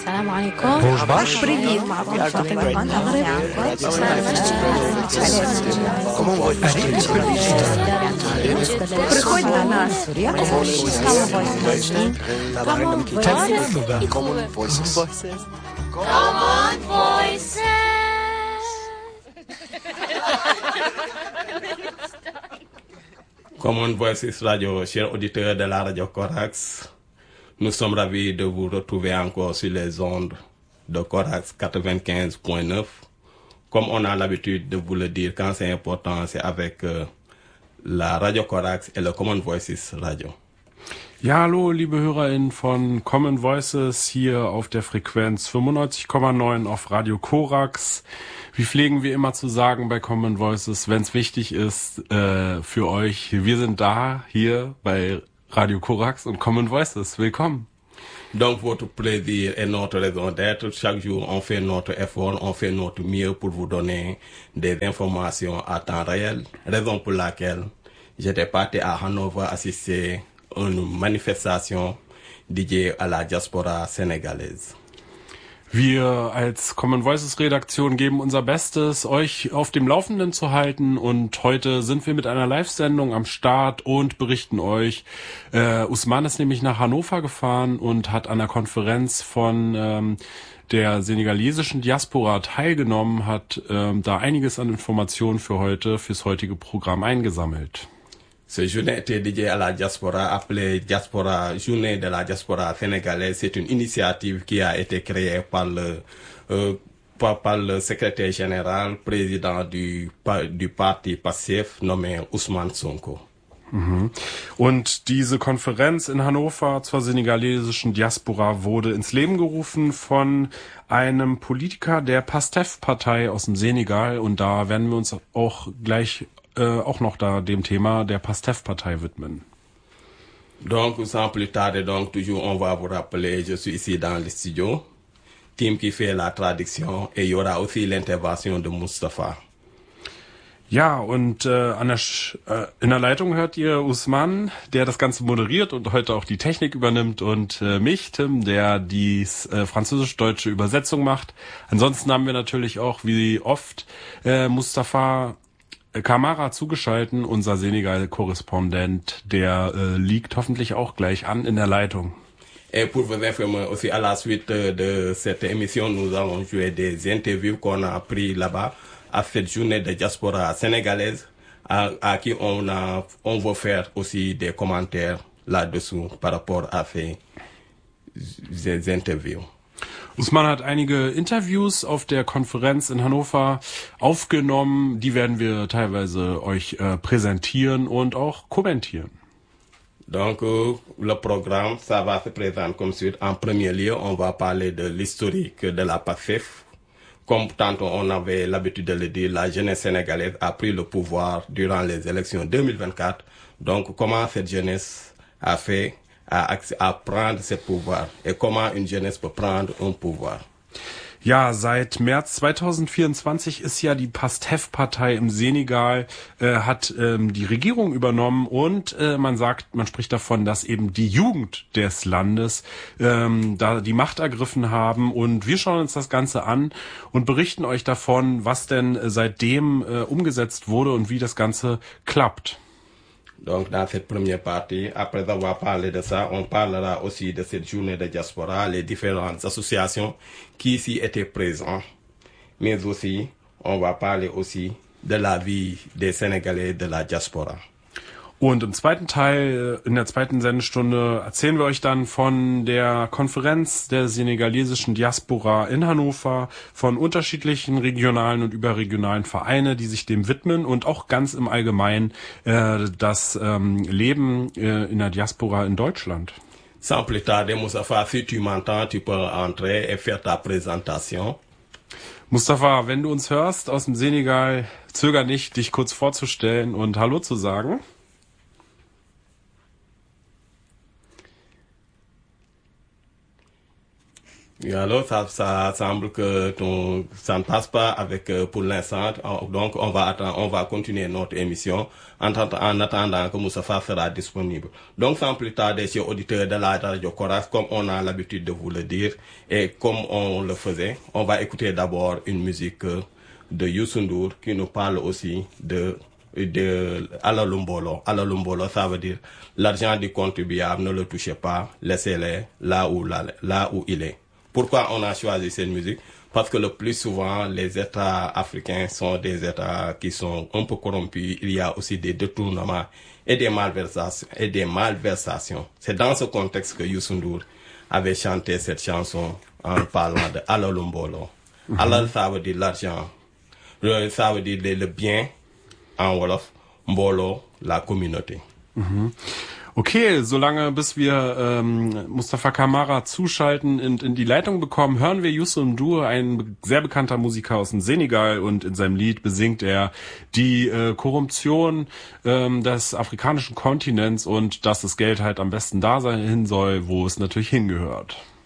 السلام عليكم. Bonjour. بريفيو معكم فاطمة من المغرب. Приходь до нас. Common Voices. Common Voices Radio, chers auditeurs de la radio Corax, nous sommes ravis de vous retrouver encore sur les ondes de Corax 95.9. Comme on a l'habitude de vous le dire, quand c'est important, c'est avec la Radio Corax et le Common Voices Radio. Ja, hallo, liebe HörerInnen von Common Voices hier auf der Frequenz 95,9 auf Radio Corax. Wie pflegen wir immer zu sagen bei Common Voices, wenn es wichtig ist für euch, wir sind da, hier bei Radio Corax und Common Voices. Willkommen. Donc votre plaisir est notre raison d'être. Chaque jour, on fait notre effort, on fait notre mieux pour vous donner des informations à temps réel. Raison pour laquelle j'étais parti à Hannover assister à une manifestation dédiée à la diaspora sénégalaise. Wir als Common Voices Redaktion geben unser Bestes, euch auf dem Laufenden zu halten, und heute sind wir mit einer Live-Sendung am Start und berichten euch. Usman ist nämlich nach Hannover gefahren und hat an der Konferenz von der senegalesischen Diaspora teilgenommen, hat da einiges an Informationen fürs heutige Programm eingesammelt. Ce journée était dédié à la diaspora, appelée Diaspora, Journée de la diaspora sénégalaise. C'est une initiative qui a été créée par le secrétaire général, président du Parti PASTEF, nommé Ousmane Sonko. Mhm. Und diese Konferenz in Hannover zur senegalesischen Diaspora wurde ins Leben gerufen von einem Politiker der PASTEF-Partei aus dem Senegal, und da werden wir uns auch gleich auch noch dem Thema der PASTEF-Partei widmen. Donc, sans plus tarder, donc, toujours, on va vous rappeler, je suis ici dans le studio, team qui fait la traduction, et il y aura aussi l'intervention de Mustafa. Ja, und in der Leitung hört ihr Usman, der das Ganze moderiert und heute auch die Technik übernimmt, und mich, Tim, der die französisch-deutsche Übersetzung macht. Ansonsten haben wir natürlich auch, wie oft, Mustafa Kamara zugeschalten, unser Senegal-Korrespondent, der liegt hoffentlich auch gleich an in der Leitung. Et pour vous informer aussi, à la suite de cette émission, nous allons jouer des interviews qu'on a pris là-bas à cette journée de diaspora sénégalaise, à qui on va faire aussi des commentaires là-dessous par rapport à ces interviews. Usman hat einige Interviews auf der Konferenz in Hannover aufgenommen. Die werden wir teilweise euch präsentieren und auch kommentieren. Donc, le programme, ça va se présenter comme suite. En premier lieu, on va parler de l'historique de la PASTEF. Comme tantôt on avait l'habitude de le dire, la jeunesse sénégalaise a pris le pouvoir durant les élections 2024. Donc, comment cette jeunesse a fait à prendre ce pouvoir et comment une jeunesse peut prendre un pouvoir. Ja, seit März 2024 ist ja die PASTEF-Partei im Senegal, hat die Regierung übernommen, und man spricht davon, dass eben die Jugend des Landes da die Macht ergriffen haben, und wir schauen uns das Ganze an und berichten euch davon, was denn seitdem umgesetzt wurde und wie das Ganze klappt. Donc, dans cette première partie, après avoir parlé de ça, on parlera aussi de cette journée de diaspora, les différentes associations qui ici étaient présentes. Mais aussi, on va parler aussi de la vie des Sénégalais de la diaspora. Und im zweiten Teil, in der zweiten Sendestunde, erzählen wir euch dann von der Konferenz der senegalesischen Diaspora in Hannover, von unterschiedlichen regionalen und überregionalen Vereinen, die sich dem widmen, und auch ganz im Allgemeinen das Leben in der Diaspora in Deutschland. Sans plus tarder, Mustafa, si tu m'entends, tu peux entrer et faire ta présentation. Mustafa, wenn du uns hörst aus dem Senegal, zöger nicht, dich kurz vorzustellen und Hallo zu sagen. Et alors, ça semble que ça ne passe pas avec, pour l'instant. Donc, on va continuer notre émission en attendant que Moustapha sera disponible. Donc, sans plus tarder, chers auditeurs de la radio Coras, comme on a l'habitude de vous le dire, et comme on le faisait, on va écouter d'abord une musique de Youssou N'Dour qui nous parle aussi de Alalumbolo. Alalumbolo, ça veut dire l'argent du contribuable, ne le touchez pas, laissez-le là où il est. Pourquoi on a choisi cette musique? Parce que le plus souvent, les États africains sont des États qui sont un peu corrompus. Il y a aussi des détournements et des malversations. C'est dans ce contexte que Youssou N'Dour avait chanté cette chanson en parlant de Alalumbolo. Alal, ça veut dire l'argent. Ça veut dire le bien en Wolof. Mbolo, la communauté. Okay, solange bis wir Mustafa Kamara zuschalten und in die Leitung bekommen, hören wir Youssou N'Dour, ein sehr bekannter Musiker aus dem Senegal, und in seinem Lied besingt er die Korruption des afrikanischen Kontinents und dass das Geld halt am besten da sein hin soll, wo es natürlich hingehört.